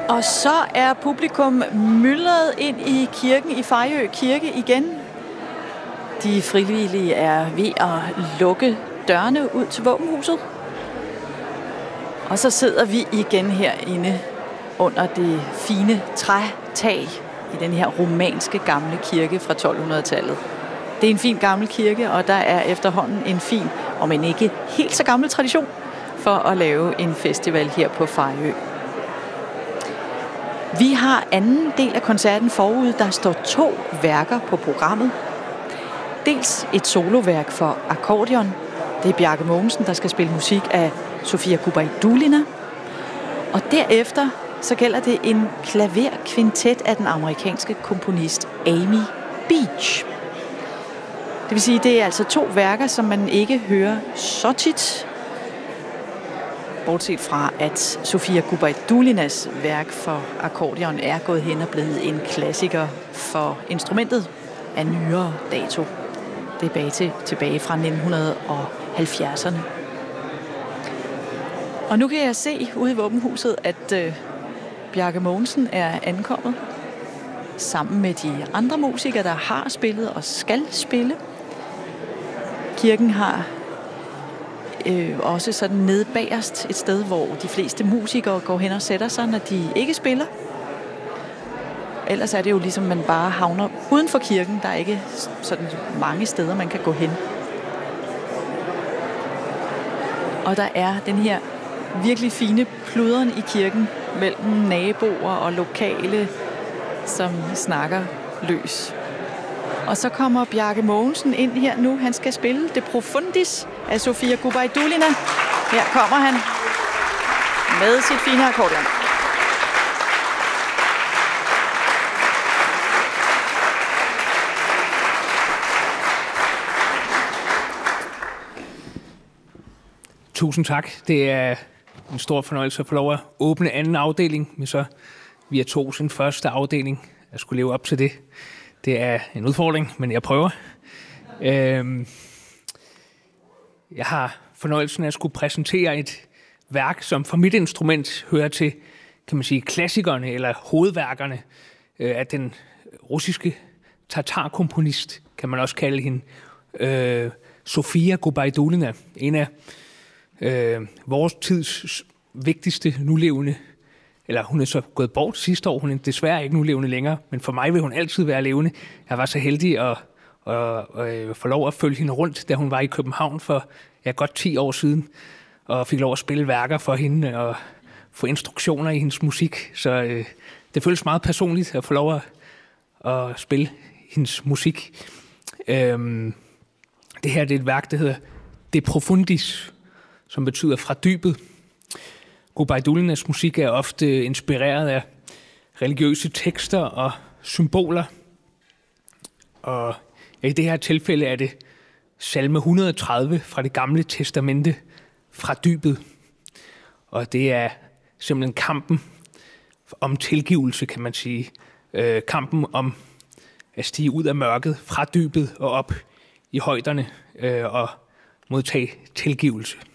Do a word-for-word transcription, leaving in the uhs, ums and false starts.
Og så er publikum myldret ind i kirken i Fejø Kirke igen. De frivillige er ved at lukke dørene ud til våbenhuset. Og så sidder vi igen herinde under det fine trætag i den her romanske gamle kirke fra tolv-hundrede-tallet. Det er en fin gammel kirke, og der er efterhånden en fin, om end ikke helt så gammel tradition, for at lave en festival her på Fejø. Vi har anden del af koncerten forude. Der står to værker på programmet. Dels et soloværk for akkordeon. Det er Bjarke Mogensen, der skal spille musik af Sofia Gubaidulina. Og derefter så gælder det en klaverkvintet af den amerikanske komponist Amy Beach. Det vil sige, det er altså to værker, som man ikke hører så tit. Bortset fra, at Sofia Gubaidulinas værk for akkordeon er gået hen og blevet en klassiker for instrumentet af nyere dato. Det er bag til, tilbage fra nitten halvfjerdserne. Og nu kan jeg se ude i våbenhuset, at øh, Bjarke Mogensen er ankommet sammen med de andre musikere, der har spillet og skal spille. Kirken har øh, også sådan nede bagerst et sted, hvor de fleste musikere går hen og sætter sig, når de ikke spiller. Ellers er det jo ligesom, man bare havner uden for kirken. Der er ikke sådan mange steder, man kan gå hen. Og der er den her virkelig fine pludren i kirken mellem naboer og lokale, som snakker løs. Og så kommer Bjarke Mogensen ind her nu. Han skal spille De Profundis af Sofia Gubaidulina. Her kommer han med sit fine akkordeon. Tusind tak. Det er en stor fornøjelse at få lov at åbne anden afdeling, men så via to sin første afdeling. Jeg skulle leve op til det. Det er en udfordring, men jeg prøver. Øhm, jeg har fornøjelsen af at skulle præsentere et værk, som for mit instrument hører til, kan man sige, klassikerne eller hovedværkerne øh, af den russiske tatarkomponist, kan man også kalde hende, øh, Sofia Gubaidulina, en af øh, vores tids vigtigste nulevende. Eller hun er så gået bort sidste år. Hun er desværre ikke nu levende længere, men for mig vil hun altid være levende. Jeg var så heldig at, at, at få lov at følge hende rundt, da hun var i København for ja, godt ti år siden, og fik lov at spille værker for hende og få instruktioner i hendes musik. Så øh, det føles meget personligt at få lov at, at spille hendes musik. Øhm, det her det er et værk, der hedder De Profundis, som betyder fra dybet. Gubaidulinas musik er ofte inspireret af religiøse tekster og symboler. Og ja, i det her tilfælde er det salme et hundrede og tredive fra det gamle testamente, fra dybet. Og det er simpelthen kampen om tilgivelse, kan man sige. Øh, kampen om at stige ud af mørket, fra dybet og op i højderne øh, og modtage tilgivelse.